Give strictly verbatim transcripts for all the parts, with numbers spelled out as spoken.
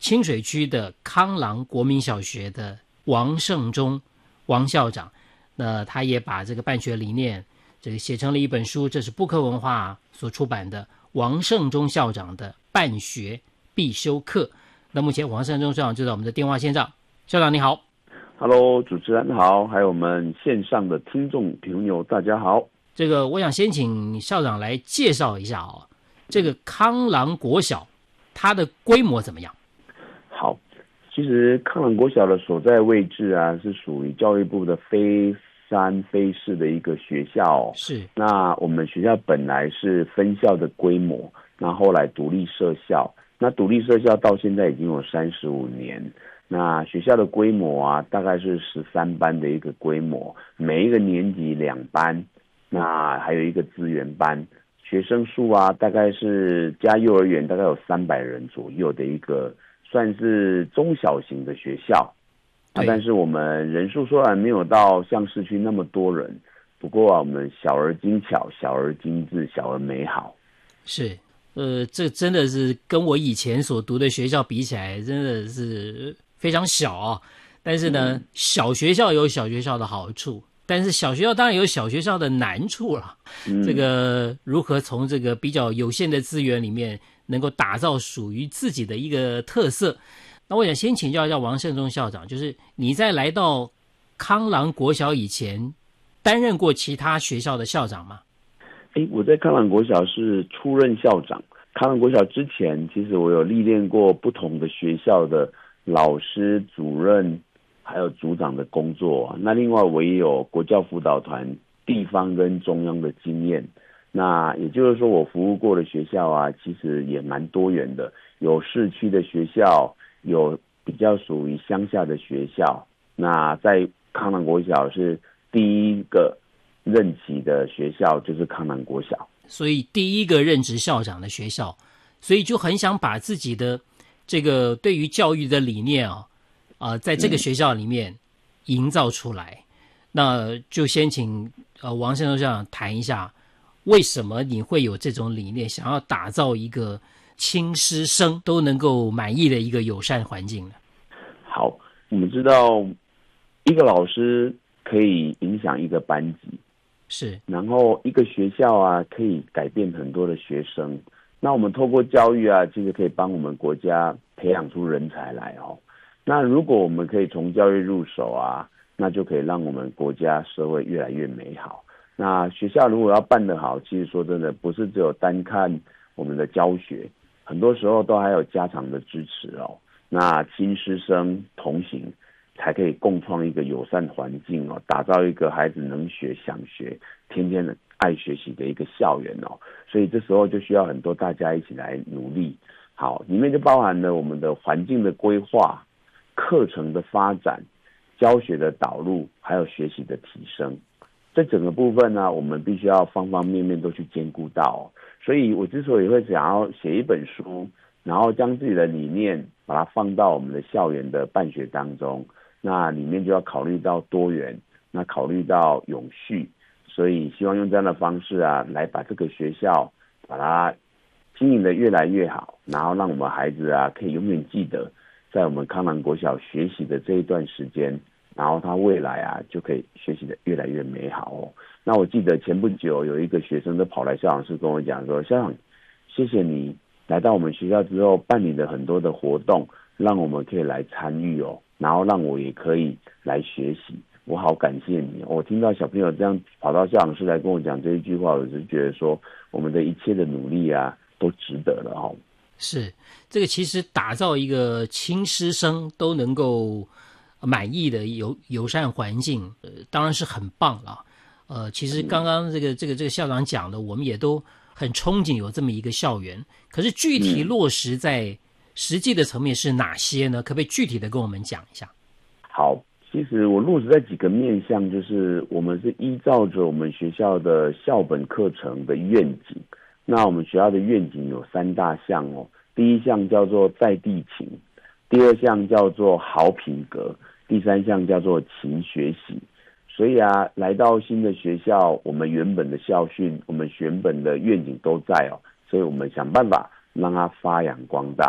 清水区的康郎国民小学的王胜忠王校长，那他也把这个办学理念这个写成了一本书，这是布克文化所出版的王胜忠校长的办学必修课。那目前王胜忠校长就在我们的电话线上。校长你好。 Hello， 主持人好，还有我们线上的听众朋友大家好。 这个我想先请校长来介绍一下哦，这个康郎国小它的规模怎么样？ 好，其实康郎国小的所在位置啊，是属于教育部的非山非市的一个学校。 是。 那我们学校本来是分校的规模，那后来独立设校，那独立设校到现在已经有三十五年。那学校的规模啊，大概是十三班的一个规模，每一个年级两班，那还有一个资源班，学生数啊，大概是加幼儿园大概有三百人左右的一个，算是中小型的学校。啊，但是我们人数虽然没有到像市区那么多人，不过啊，我们小而精巧，小而精致，小而美好。 是。呃，这真的是跟我以前所读的学校比起来，真的是非常小啊。但是呢，嗯、小学校有小学校的好处，但是小学校当然有小学校的难处了。嗯、这个如何从这个比较有限的资源里面，能够打造属于自己的一个特色？那我想先请教一下王胜忠校长，就是你在来到康郎国小以前，担任过其他学校的校长吗？ 诶，我在康郎国小是初任校长。康郎国小之前，其实我有历练过不同的学校的老师、主任，还有组长的工作。那另外我也有国教辅导团地方跟中央的经验。那也就是说，我服务过的学校啊，其实也蛮多元的，有市区的学校，有比较属于乡下的学校。那在康郎国小是第一个任期的学校，就是康郎国小， 所以第一个任职校长的学校，所以就很想把自己的这个对于教育的理念啊，啊、呃，在这个学校里面营造出来。嗯、那就先请呃王胜忠校长谈一下，为什么你会有这种理念，想要打造一个亲师生都能够满意的一个友善环境呢？ 好，我们知道一个老师可以影响一个班级。 是， 然后一个学校啊，可以改变很多的学生。那我们透过教育啊，其实可以帮我们国家培养出人才来哦。那如果我们可以从教育入手啊，那就可以让我们国家社会越来越美好。那学校如果要办得好，其实说真的，不是只有单看我们的教学，很多时候都还有家长的支持哦。那亲师生同行，才可以共创一个友善环境哦，打造一个孩子能学、想学、天天的爱学习的一个校园哦。所以这时候就需要很多大家一起来努力。好，里面就包含了我们的环境的规划、课程的发展、教学的导入，还有学习的提升。这整个部分呢，我们必须要方方面面都去兼顾到哦。所以我之所以会想要写一本书，然后将自己的理念把它放到我们的校园的办学当中。那里面就要考虑到多元，那考虑到永续，所以希望用这样的方式啊，来把这个学校把它经营的越来越好，然后让我们孩子啊可以永远记得在我们康郎国小学习的这一段时间，然后他未来啊就可以学习的越来越美好哦。那我记得前不久有一个学生都跑来校长室跟我讲说，校长，谢谢你来到我们学校之后办理了很多的活动，让我们可以来参与哦。然后让我也可以来学习，我好感谢你。我听到小朋友这样跑到校长室来跟我讲这一句话，我就觉得说，我们的一切的努力啊，都值得了哦。 是，这个其实打造一个亲师生都能够满意的友友善环境，呃，当然是很棒了。呃，其实刚刚这个这个这个校长讲的，我们也都很憧憬有这么一个校园。可是具体落实在实际的层面是哪些呢？可不可以具体的跟我们讲一下？ 好，其实我落实在几个面向，就是我们是依照着我们学校的校本课程的愿景。那我们学校的愿景有三大项哦，第一项叫做在地情，第二项叫做好品格，第三项叫做勤学习。所以啊，来到新的学校，我们原本的校训，我们原本的愿景都在哦，所以我们想办法让它发扬光大。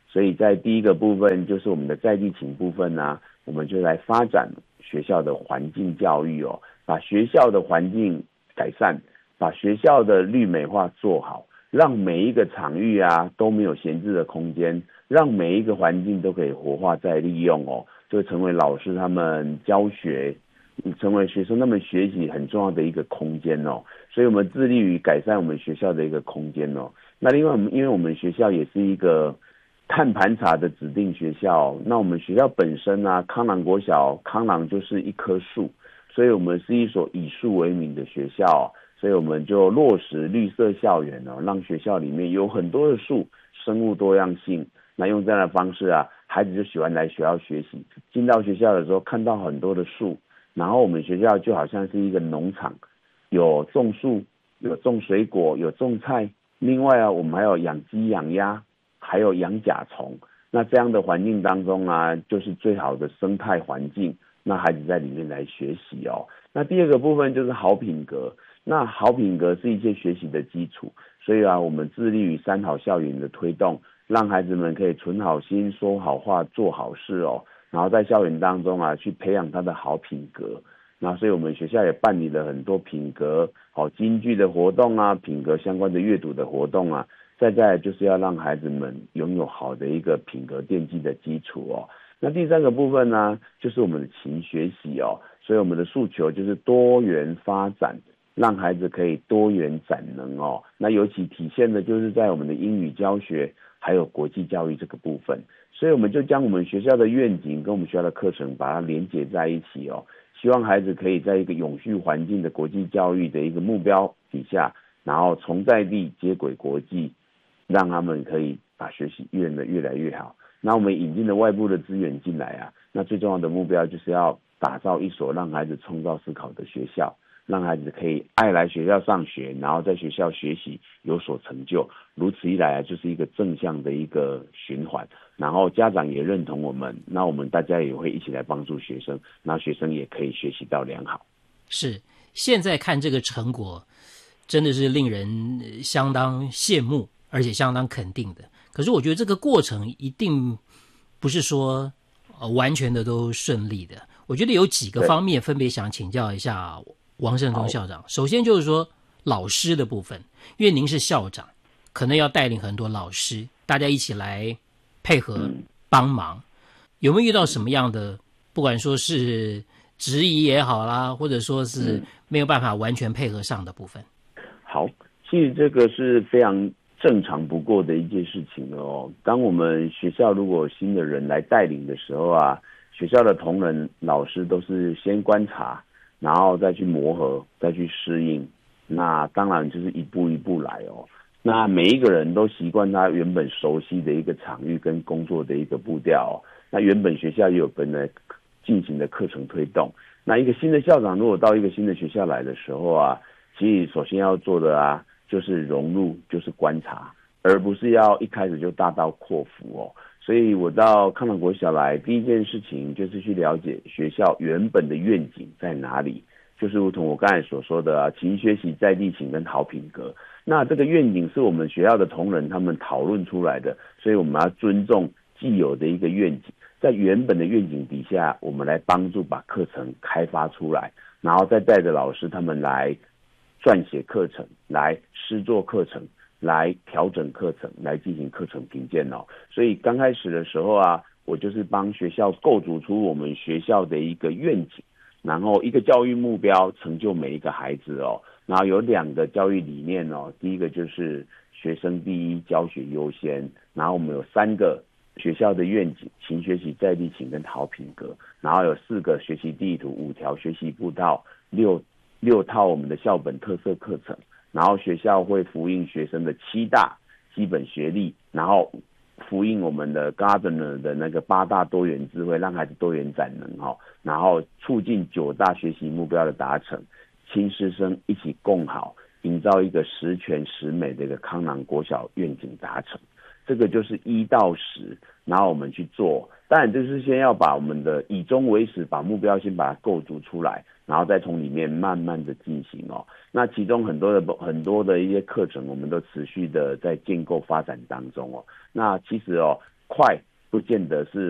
所以在第一个部分就是我们的在地勤部分呢、啊，我们就来发展学校的环境教育哦，把学校的环境改善，把学校的绿美化做好，让每一个场域啊都没有闲置的空间，让每一个环境都可以活化再利用哦，就成为老师他们教学，成为学生他们学习很重要的一个空间哦。所以我们致力于改善我们学校的一个空间哦。那另外我们因为我们学校也是一个碳盘查的指定学校，那我们学校本身啊，康朗国小，康朗就是一棵树，所以我们是一所以树为名的学校，所以我们就落实绿色校园哦，让学校里面有很多的树，生物多样性。那用这样的方式啊，孩子就喜欢来学校学习。进到学校的时候，看到很多的树，然后我们学校就好像是一个农场，有种树，有种水果，有种菜。另外啊，我们还有养鸡养鸭。还有养甲虫，那这样的环境当中啊，就是最好的生态环境，那孩子在里面来学习哦。那第二个部分就是好品格，那好品格是一切学习的基础，所以啊，我们致力于三好校园的推动，让孩子们可以存好心、说好话、做好事哦，然后在校园当中啊，去培养他的好品格。那所以我们学校也办理了很多品格好京剧的活动啊，品格相关的阅读的活动啊。再再来就是要让孩子们拥有好的一个品格奠基的基础哦。那第三个部分呢，就是我们的勤学习哦。所以我们的诉求就是多元发展，让孩子可以多元展能哦。那尤其体现的就是在我们的英语教学还有国际教育这个部分。所以我们就将我们学校的愿景跟我们学校的课程把它连结在一起哦。希望孩子可以在一个永续环境的国际教育的一个目标底下，然后从在地接轨国际。让他们可以把学习变得越来越好。那我们引进了外部的资源进来啊，那最重要的目标就是要打造一所让孩子创造思考的学校，让孩子可以爱来学校上学，然后在学校学习有所成就。如此一来啊，就是一个正向的一个循环。然后家长也认同我们，那我们大家也会一起来帮助学生，那学生也可以学习到良好。 是，现在看这个成果，真的是令人相当羡慕。而且相当肯定的，可是我觉得这个过程一定不是说呃完全的都顺利的。我觉得有几个方面分别想请教一下王胜忠校长。首先就是说老师的部分，因为您是校长，可能要带领很多老师，大家一起来配合帮忙。有没有遇到什么样的，不管说是质疑也好啦，或者说是没有办法完全配合上的部分？ 好，其实这个是非常正常不过的一件事情哦。当我们学校如果有新的人来带领的时候啊，学校的同仁老师都是先观察，然后再去磨合，再去适应。那当然就是一步一步来哦。那每一个人都习惯他原本熟悉的一个场域跟工作的一个步调哦。那原本学校也有本来进行的课程推动。那一个新的校长如果到一个新的学校来的时候啊，其实首先要做的啊，就是融入，就是观察，而不是要一开始就大刀阔斧哦。所以我到康朗国小来，第一件事情就是去了解学校原本的愿景在哪里，就是如同我刚才所说的啊，勤学习、在地勤跟好品格。那这个愿景是我们学校的同仁他们讨论出来的，所以我们要尊重既有的一个愿景，在原本的愿景底下，我们来帮助把课程开发出来，然后再带着老师他们来撰写课程，来施作课程，来调整课程，来进行课程评鉴哦。所以刚开始的时候啊，我就是帮学校构筑出我们学校的一个愿景，然后一个教育目标，成就每一个孩子哦。然后有两个教育理念哦，第一个就是学生第一，教学优先。然后我们有三个学校的愿景：勤学习、在地勤跟好品格。然后有四个学习地图，五条学习步道，六六套我们的校本特色课程。然后学校会呼应学生的七大基本学历，然后呼应我们的 Gardner 的那个八大多元智慧，让孩子多元展能哦。然后促进九大学习目标的达成，亲师生一起共好，营造一个十全十美的一个康朗国小愿景达成。这个就是一到十，然后我们去做。当然就是先要把我们的以终为始，把目标先把它构筑出来，然后再从里面慢慢的进行哦。那其中很多的很多的一些课程，我们都持续的在建构发展当中哦。那其实哦， 快不见得是